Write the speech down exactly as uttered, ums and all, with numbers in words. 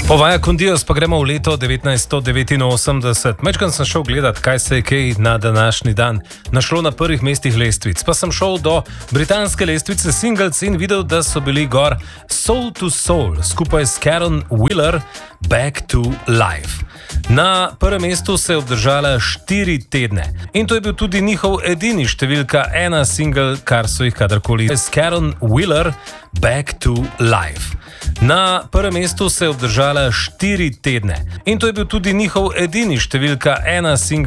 Ovaja Kondios, pa gremo v leto devetnajststo devetinosemdeset. Mečkam sem šel gledat, kaj se je kaj na današnji dan našlo na prvih mestih lestvic. Pa sem šel do britanske lestvice Singles in videl, da so bili gor Soul to Soul skupaj s Karen Wheeler, Back to Life. Na prvem mestu se je obdržala štiri tedne in to je bil tudi njihov edini številka ena single, kar so jih kadarkoli s Karen Wheeler, Back to Life. Na prvem mestu se je obdržala štiri tedne in to je bil tudi njihov edini številka ena single.